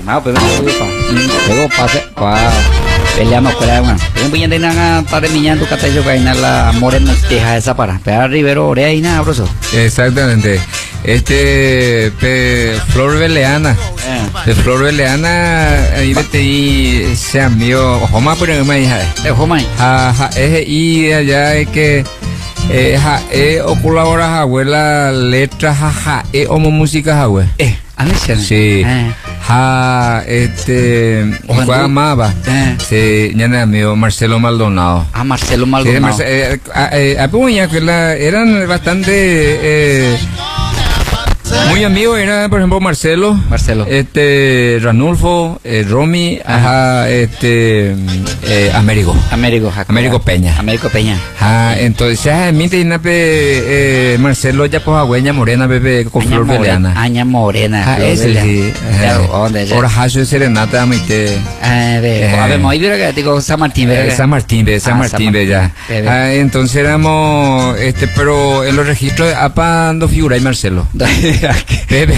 No, pero luego pase, peleamos con la un billete nada para miñar tu catallo que hay la morena teja esa para Rivero Orea y nada, broso. Exactamente. Flor Beleana. De Flor Beleana, ahí de se amigo, Joma, pero me hija. Joma. Y allá es que. O colabora abuela letra como música abue. Sí. Juega Maba. Sí, ya amigo Marcelo Maldonado. Marcelo Maldonado. Eran bastante muy amigos, era por ejemplo Marcelo, Ranulfo, Romy, Américo Peña. Entonces, Marcelo ya pues agüeña morena bebé con Flor Beleana. Aña morena. Ese sí. Horacio Serenata, amite. A ver, muy bien que digo San Martín, San Martín, ya. Entonces éramos, pero en los registros apa no figura y Marcelo. Bebe.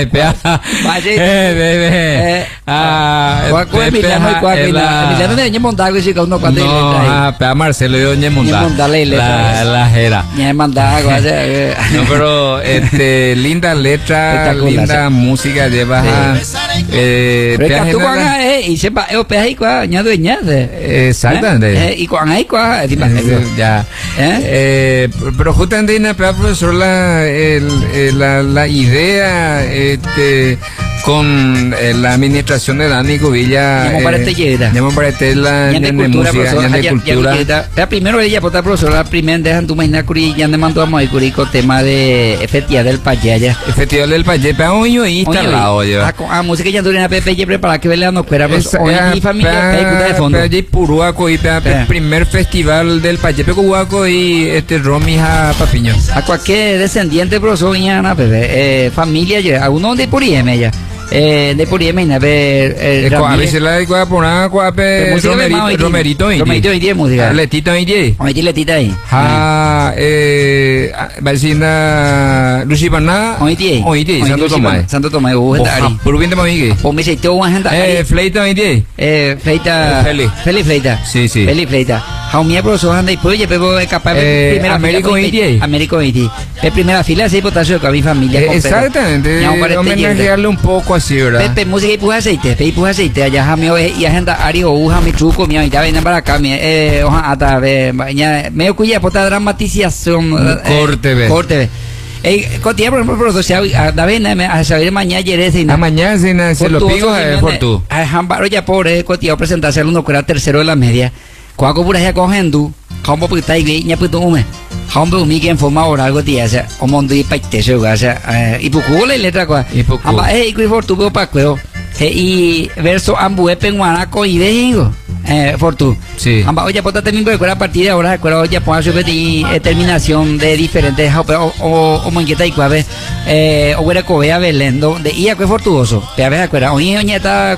Emiliano de Mondago y uno cuando Marcelo de Doña Mondago. La jera. No, pero linda letra, linda música lleva. Pero tú y sepa y añado exactamente. Y con ahí ya. Pero justamente en profesor la idea con la administración de Dani Cubilla cultura. Primero ella por profesora primero dejan tu máquina curi ya me mandó a muy curico tema de Festival del Payaya. Festival del Payaya, pero hoy instalado yo. Música ya durante Pepe prepara que vele no fuera mi familia de fondo. Pero Puruaco y primer festival del Payaya Cubaco y Romija Papiño. A cualquier descendiente profesor ya familia a uno de Puriem ella. De Puriem a ver a veces la de Cuapona Romerito y música Letita y Letita ahí vecina Lucipana Santo Tomás por bien de mamigue o me se to fleita y fleita sí Feli fleita a un miembro so anda y puede pero capaz primera Américo y de primera fila se potasio con mi familia exactamente homenajearle un poco así, ¿verdad? Pepe música y puja aceite allá jamio y agenda ario uja mi truco mi ya ven para acá mi hoja ata medio cuya pota dramatización corte Cotia, por ejemplo, a saber mañana mañana se lo pico por tú. A Jambaro ya pobre, Cotia, presentarse al uno que era tercero de la media. Cuaco pura ya cogiendo, como puta y ya puto hume. Hombre, un mique en forma oral, Cotia, o mondo y paite, y pucú la letra, amba, y por tu pa' cueo. Y verso ambue penguanaco y dejigo. Fortu. Sí. Amba oye pota también porque a partir de ahora recuerdo ya pongo terminación de diferentes o mangueta y cuave o huera cobea belendo de ia que fortuoso. Te a ver acuerda. Oye oñeta